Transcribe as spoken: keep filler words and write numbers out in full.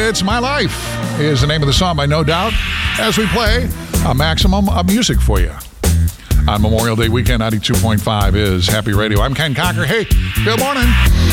It's My Life is the name of the song by No Doubt as we play a maximum of music for you. On Memorial Day weekend, ninety-two point five is Happy Radio. I'm Ken Cocker. Hey, good morning.